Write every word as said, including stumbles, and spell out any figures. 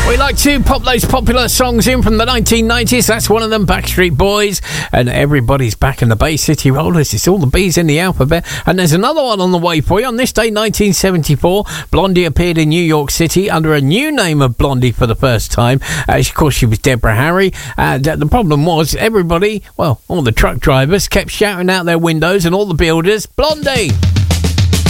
We like to pop those popular songs in from the nineteen nineties. That's one of them, Backstreet Boys. And Everybody's Back in the Bay City Rollers. It's all the B's in the alphabet. And there's another one on the way for you. On this day, nineteen seventy-four, Blondie appeared in New York City under a new name of Blondie for the first time. Uh, of course, she was Deborah Harry. And uh, the problem was everybody, well, all the truck drivers kept shouting out their windows and all the builders, Blondie!